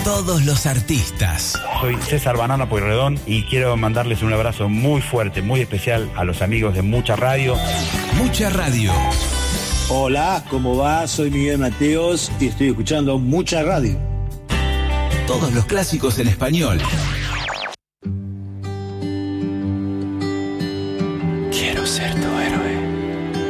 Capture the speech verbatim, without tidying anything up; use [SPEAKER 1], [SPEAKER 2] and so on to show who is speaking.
[SPEAKER 1] Todos los artistas.
[SPEAKER 2] Soy César Banana Pueyrredón y quiero mandarles un abrazo muy fuerte, muy especial a los amigos de Mucha Radio.
[SPEAKER 1] Mucha Radio.
[SPEAKER 3] Hola, ¿cómo va? Soy Miguel Mateos y estoy escuchando Mucha Radio.
[SPEAKER 1] Todos los clásicos en español.
[SPEAKER 4] Quiero ser tu